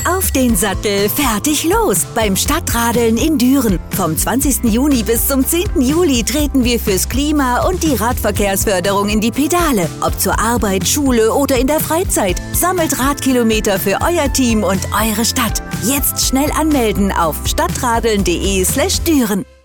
Auf den Sattel, fertig los beim Stadtradeln in Düren. Vom 20. Juni bis zum 10. Juli treten wir fürs Klima und die Radverkehrsförderung in die Pedale. Ob zur Arbeit, Schule oder in der Freizeit. Sammelt Radkilometer für euer Team und eure Stadt. Jetzt schnell anmelden auf stadtradeln.de/Düren.